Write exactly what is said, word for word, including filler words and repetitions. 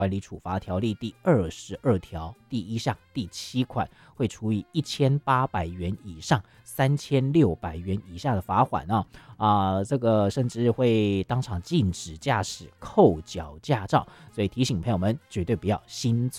管理处罚条例第二十二条第一项第七款，会处以一千八百元以上三千六百元以下的罚款啊啊，这个甚至会当场禁止驾驶、扣缴驾照，所以提醒朋友们绝对不要心